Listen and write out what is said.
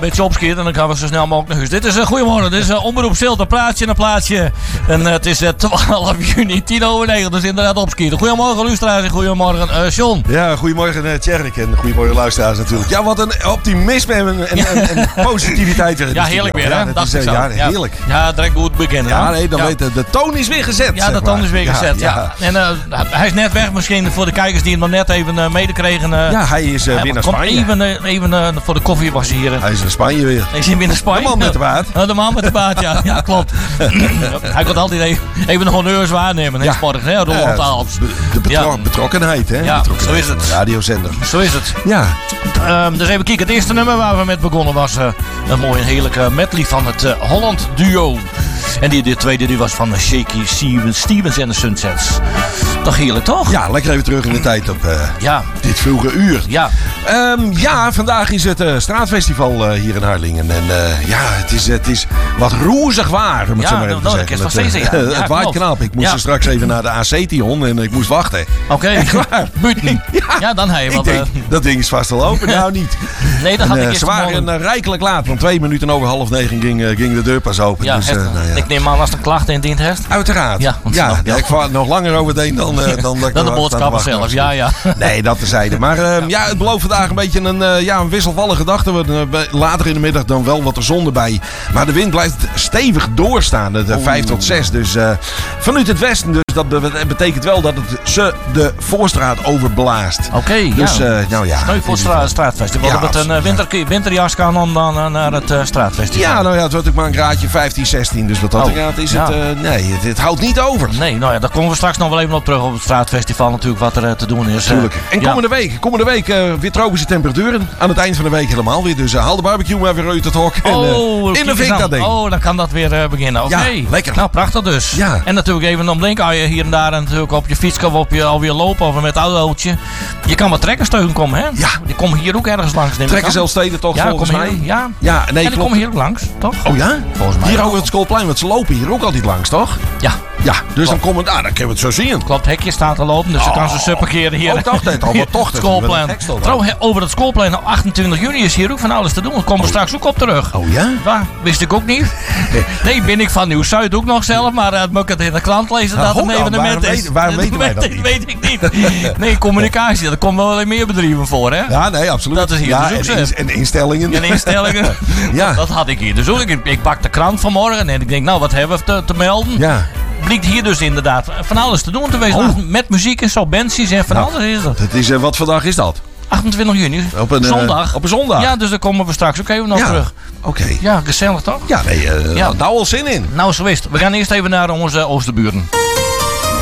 beetje opschieten en dan gaan we zo snel mogelijk naar huis. Dit is goedemorgen, dit is Omroep Zilt, plaatje naar plaatje. En het is 12 juni, 10:09, dus inderdaad opschieten. Goedemorgen luisteraars en goedemorgen John. Ja, goedemorgen Tjernik en goedemorgen luisteraars natuurlijk. Ja, wat een optimisme en positiviteit. Ja, heerlijk weer, hè? Dat is heerlijk. Ja, direct goed beginnen. Ja, nee, dan weet de toon is weer gezet. Ja, de toon is weer gezet, ja. En hij is net weg, misschien voor de kijkers die hem nog net even medekregen. Ja, hij is weer naar Spanje. Even voor de koffie was hij hier. Hij is in Spanje weer. Hij is weer in Spanje. De man met de baard. De man met de baard, ja. Ja, klopt. Hij kon altijd even de honneurs waarnemen. Ja. Morgen, hè, Roland Taals. De betrokkenheid, hè? Ja, zo is het. Radiozender. Zo is het. Ja. Dus even kijken. Het eerste nummer waar we met begonnen was een mooi en heerlijke medley van het Holland duo. En de tweede die was van Shaky Stevens en de Sunsets. Toch heerlijk, toch? Ja, lekker even terug in de tijd op dit vroege uur. Ja. Vandaag is het straatfestival hier in Harlingen. En het is wat roezig waar, om het zo maar even te zeggen. Het waait knap. Ik moest straks even naar de AC-tion en ik moest wachten. Oké. Buiten. Ja, dan hij wat. Dat ding is vast al open. Nou, niet. Nee, dat had ik ze waren rijkelijk laat, want 2 minuten over 8:30 ging de deur pas open. Ja, dus, ik neem aan als de klacht indient heeft. Uiteraard. Ja, ik vaar nog langer over het een dan de boodschappen zelf. Ja. Nee, dat terzijde. Maar het belooft vandaag een beetje een wisselvallige dag. Later in de middag dan wel wat de zon erbij. Maar de wind blijft stevig doorstaan. 5 tot 6. Dus vanuit het westen. Dus dat betekent wel dat het de voorstraat overblaast. Oké, dus, sneu voor het straatfestival. Ja, dat het een winterjas kan dan naar het straatfestival. Ja, het wordt ook maar een graadje 15, 16. Dus wat dat gaat is het houdt niet over. Nee, daar komen we straks nog wel even op terug op het straatfestival natuurlijk wat er te doen is. Tuurlijk. En komende week weer tropische temperaturen. Aan het eind van de week helemaal weer. Dus haal de barbecue maar weer uit het hok. In de fik dat ding. Dan kan dat weer beginnen. Oké. Ja, lekker. Nou, prachtig dus. Ja. En natuurlijk even omdenken als je hier en daar natuurlijk op je fiets of alweer lopen of met autootje. Je kan wat trekkersteugen komen, hè? Ja. Die komen hier ook ergens langs. Trekken zelfs steden toch volgens mij? Ja. Nee, en die komen hier ook langs, toch? Oh ja? Volgens mij. Hier over het schoolplein, want ze lopen hier ook altijd langs, toch? Ja. Ja, dus dan komen dan kunnen we het zo zien. Klopt, hekje staat te lopen, dus dan kan ze parkeren hier. Oh, dacht het al, wat toch? Het schoolplein. Trouwens, over het schoolplein, op 28 juni is hier ook van alles te doen. Dat komen we straks ook op terug. Oh ja? Wist ik ook niet. Nee, ben ik van Nieuw-Zuid ook nog zelf, maar moet ik het in de krant lezen dat het een evenement is. Waarom weten wij dat niet? Weet ik niet. Nee, communicatie, daar komen wel meer bedrijven voor, hè? Ja, nee, absoluut. Dat is hier dus ook en instellingen. En instellingen. Ja. Dat had ik hier dus ook. Ik pak de krant vanmorgen en ik denk, nou, wat hebben we te melden? Ja. Blijkt hier dus inderdaad van alles te doen te wezen. Met muziek en subventies en van alles is dat. Het is, wat voor dag is dat? 28 juni. Op een zondag. Op een zondag? Ja, dus daar komen we straks ook even nog terug. Oké. Ja, gezellig toch? Ja, nou al zin in. Nou, zo is het. We gaan eerst even naar onze oosterburen.